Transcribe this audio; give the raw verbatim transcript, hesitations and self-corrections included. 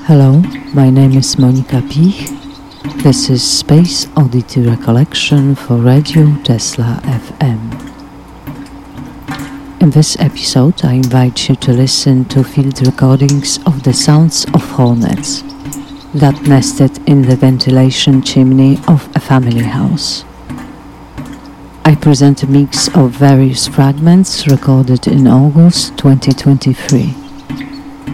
Hello, my name is Monika Pich. This is Space Oddity Recollection for Radio Tesla F M. In this episode, I invite you to listen to field recordings of the sounds of hornets that nested in the ventilation chimney of a family house. I present a mix of various fragments recorded in August twenty twenty-three.